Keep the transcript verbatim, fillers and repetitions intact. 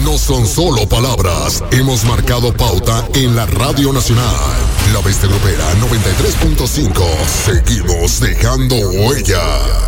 no son solo palabras. Hemos marcado pauta en la Radio Nacional. La Bestia Grupera noventa y tres punto cinco. Seguimos dejando huella.